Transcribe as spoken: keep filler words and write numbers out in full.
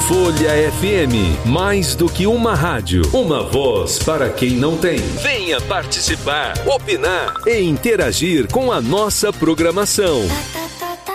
Folha F M, mais do que uma rádio, uma voz para quem não tem. Venha participar, opinar e interagir com a nossa programação.